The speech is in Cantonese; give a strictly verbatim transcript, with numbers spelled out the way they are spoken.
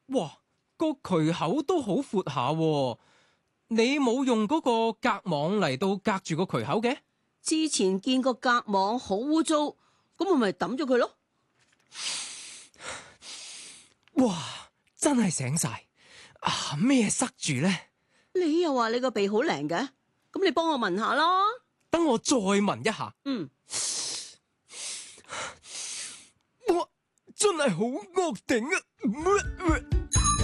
哇，個渠口都好闊下喎，你冇用嗰個隔網嚟到隔住個渠口嘅？ 之前見個隔網好污糟，咁我咪抌咗佢咯。 哇，真係醒晒啊！咩塞住呢？ 你又話你個鼻好靈嘅，咁你幫我聞下啦。 等我再聞一下。 嗯， 哇，真係好惡頂啊！